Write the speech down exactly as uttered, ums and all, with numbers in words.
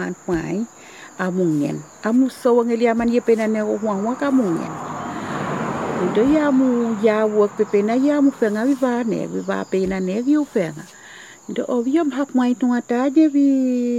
mai amungen amu sawangeli amani pena ne o wa kamungen ndo ya mu ya wo pena ya mu fenga viva ne viva pena ne viu fenga ndo o viam hak mai tonga ta je vi